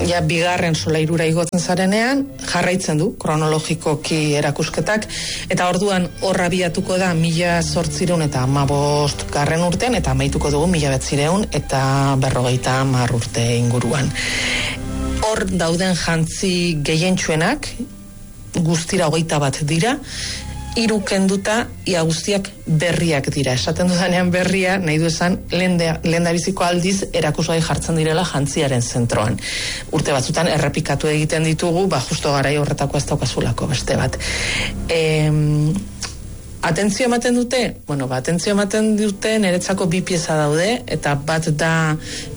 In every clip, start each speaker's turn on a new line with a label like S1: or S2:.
S1: ja bigarren solairura igotzen zarenean, jarraitzen du kronologikoki erakusketak, eta orduan horra biatuko da 1815 garren urtean, eta amaituko dugu 1950 urte inguruan. Hor dauden jantzi gehientsuenak, guztira 21 dira, 3 kenduta ia guztiak berriak dira. Esaten dudanean berria, nahi du esan, lehendabiziko aldiz erakusgai jartzen direla jantziaren zentroan. Urte batzutan errepikatu egiten ditugu, justo garai horretako ez daukazulako beste bat. Atentzio ematen dute? Atentzio ematen dute niretzako 2 pieza daude, eta bat da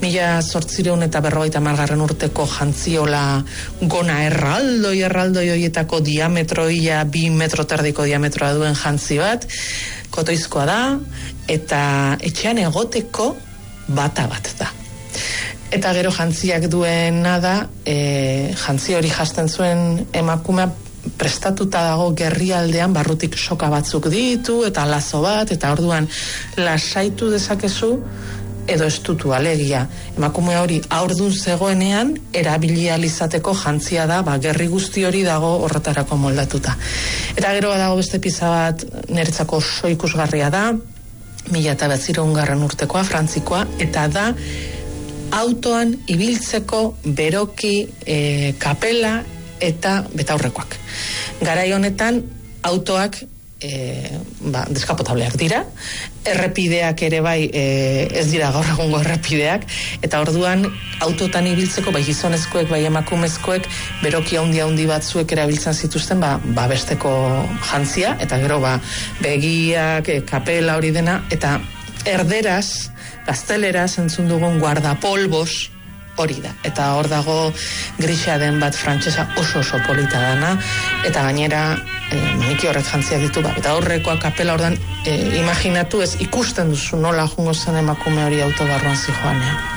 S1: 1850 garren urteko jantziola gona erraldoi horietako diametroia 2 metro terdiko diametroa duen jantzi bat, kotoizkoa da, eta etxean egoteko bata bat da. Eta gero jantziak duena da, jantzi hori jasten zuen emakumea prestatuta dago gerrialdean, barrutik soka batzuk ditu eta lazo bat, eta orduan lasaitu dezakezu edo estutu alegia. Emakume hori aurdun zegoenean erabili ahal izateko jantzia da, gerri guzti hori dago horretarako moldatuta. Eta gero dago beste pieza bat niretzako oso ikusgarria da, 1900 garren urtekoa, frantzikoa, eta da autoan ibiltzeko beroki kapela eta betaurrekoak. Garai honetan autoak deskapotableak dira, errepideak ere bai ez dira gaur egungo errepideak, eta orduan autotan ibiltzeko bai gizonezkoek bai emakumezkoek beroki handi batzuek erabiltzen zituzten besteko jantzia, eta gero begiak, kapela hori dena, eta erderaz, gazteleraz entzun dugun guardapolbos hori da, eta hor dago grisa den bat frantsesa oso polita dana, eta gainera maniki horrek jantziak ditu, eta horrekoa kapela ordan imaginatu ez ikusten duzu nola jungo zen emakume hori autobarruan zijoanean.